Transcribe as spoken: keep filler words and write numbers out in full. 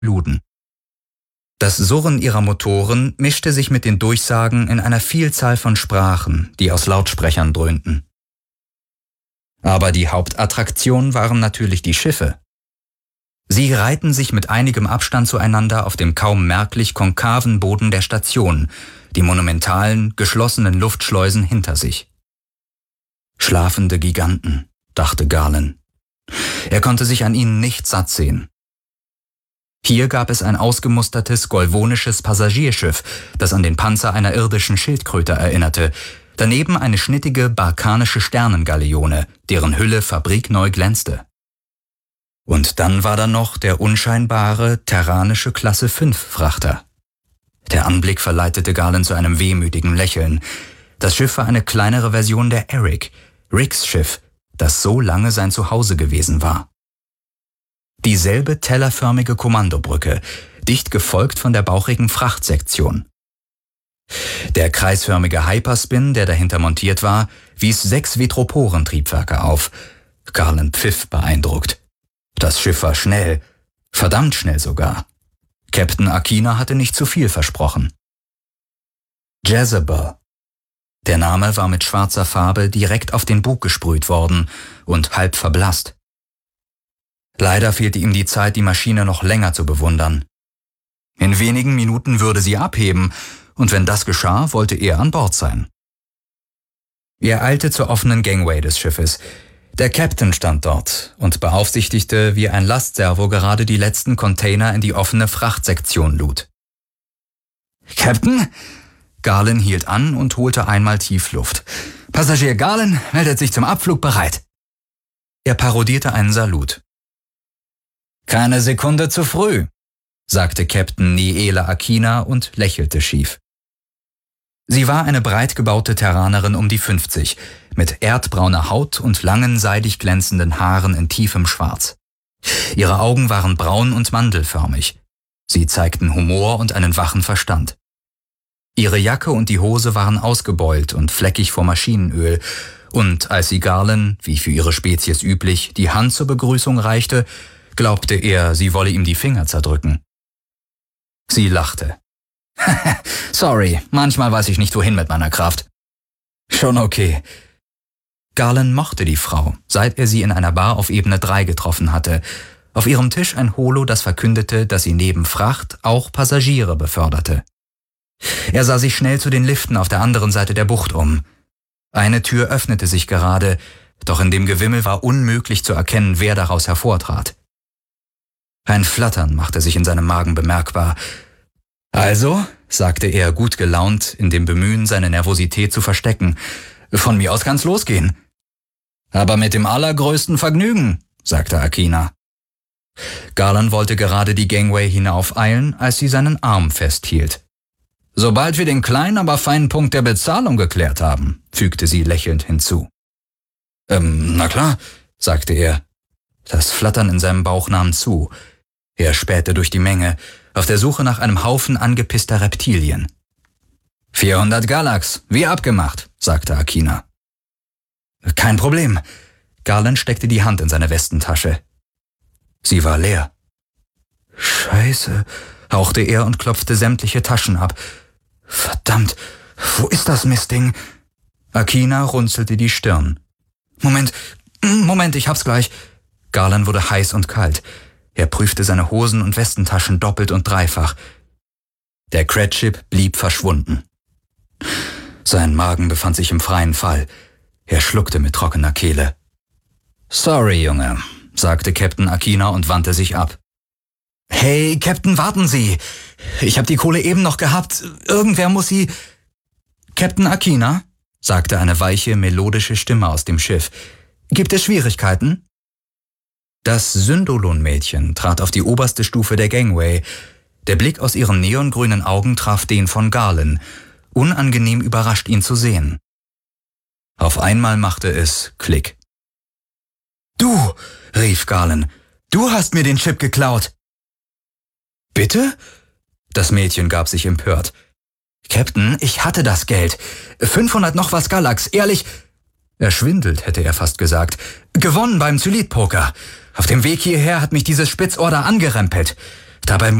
luden. Das Surren ihrer Motoren mischte sich mit den Durchsagen in einer Vielzahl von Sprachen, die aus Lautsprechern dröhnten. Aber die Hauptattraktion waren natürlich die Schiffe. Sie reihten sich mit einigem Abstand zueinander auf dem kaum merklich konkaven Boden der Station, die monumentalen, geschlossenen Luftschleusen hinter sich. Schlafende Giganten, dachte Garland. Er konnte sich an ihnen nicht satt sehen. Hier gab es ein ausgemustertes golvonisches Passagierschiff, das an den Panzer einer irdischen Schildkröte erinnerte, daneben eine schnittige barkanische Sternengaleone, deren Hülle fabrikneu glänzte. Und dann war da noch der unscheinbare terranische Klasse fünf Frachter. Der Anblick verleitete Garland zu einem wehmütigen Lächeln. Das Schiff war eine kleinere Version der Erik, Ricks Schiff, das so lange sein Zuhause gewesen war. Dieselbe tellerförmige Kommandobrücke, dicht gefolgt von der bauchigen Frachtsektion. Der kreisförmige Hyperspin, der dahinter montiert war, wies sechs Vitroporentriebwerke auf. Garland pfiff beeindruckt. Das Schiff war schnell, verdammt schnell sogar. Captain Akina hatte nicht zu viel versprochen. Jezebel. Der Name war mit schwarzer Farbe direkt auf den Bug gesprüht worden und halb verblasst. Leider fehlte ihm die Zeit, die Maschine noch länger zu bewundern. In wenigen Minuten würde sie abheben, und wenn das geschah, wollte er an Bord sein. Er eilte zur offenen Gangway des Schiffes. Der Captain stand dort und beaufsichtigte, wie ein Lastservo gerade die letzten Container in die offene Frachtsektion lud. »Captain?« Garland hielt an und holte einmal tief Luft. »Passagier Garland meldet sich zum Abflug bereit.« Er parodierte einen Salut. »Keine Sekunde zu früh«, sagte Captain Niela Akina und lächelte schief. Sie war eine breit gebaute Terranerin um die fünfzig, mit erdbrauner Haut und langen, seidig glänzenden Haaren in tiefem Schwarz. Ihre Augen waren braun und mandelförmig. Sie zeigten Humor und einen wachen Verstand. Ihre Jacke und die Hose waren ausgebeult und fleckig vor Maschinenöl, und als sie Garland, wie für ihre Spezies üblich, die Hand zur Begrüßung reichte, glaubte er, sie wolle ihm die Finger zerdrücken. Sie lachte. »Sorry, manchmal weiß ich nicht, wohin mit meiner Kraft.« »Schon okay.« Garland mochte die Frau, seit er sie in einer Bar auf Ebene drei getroffen hatte. Auf ihrem Tisch ein Holo, das verkündete, dass sie neben Fracht auch Passagiere beförderte. Er sah sich schnell zu den Liften auf der anderen Seite der Bucht um. Eine Tür öffnete sich gerade, doch in dem Gewimmel war unmöglich zu erkennen, wer daraus hervortrat. Ein Flattern machte sich in seinem Magen bemerkbar. »Also«, sagte er gut gelaunt, in dem Bemühen, seine Nervosität zu verstecken, »von mir aus kann's losgehen.« »Aber mit dem allergrößten Vergnügen«, sagte Akina. Garland wollte gerade die Gangway hinaufeilen, als sie seinen Arm festhielt. »Sobald wir den kleinen, aber feinen Punkt der Bezahlung geklärt haben«, fügte sie lächelnd hinzu. »Ähm, na klar«, sagte er. Das Flattern in seinem Bauch nahm zu. Er spähte durch die Menge, auf der Suche nach einem Haufen angepisster Reptilien. »vierhundert Galax, wie abgemacht«, sagte Akina. »Kein Problem.« Garland steckte die Hand in seine Westentasche. Sie war leer. »Scheiße«, hauchte er und klopfte sämtliche Taschen ab. »Verdammt, wo ist das Mistding?« Akina runzelte die Stirn. »Moment, Moment, ich hab's gleich.« Garland wurde heiß und kalt. Er prüfte seine Hosen- und Westentaschen doppelt und dreifach. Der Cratchip blieb verschwunden. Sein Magen befand sich im freien Fall. Er schluckte mit trockener Kehle. »Sorry, Junge«, sagte Captain Akina und wandte sich ab. »Hey, Captain, warten Sie! Ich habe die Kohle eben noch gehabt. Irgendwer muss sie...« »Captain Akina«, sagte eine weiche, melodische Stimme aus dem Schiff. »Gibt es Schwierigkeiten?« Das Syndolon-Mädchen trat auf die oberste Stufe der Gangway. Der Blick aus ihren neongrünen Augen traf den von Garland, unangenehm überrascht, ihn zu sehen. Auf einmal machte es Klick. »Du«, rief Garland, »du hast mir den Chip geklaut!« »Bitte?« Das Mädchen gab sich empört. »Captain, ich hatte das Geld. fünfhundert noch was Galax, ehrlich...« Erschwindelt, hätte er fast gesagt. »Gewonnen beim Zylit-Poker. Auf dem Weg hierher hat mich dieses Spitzorder angerempelt. Dabei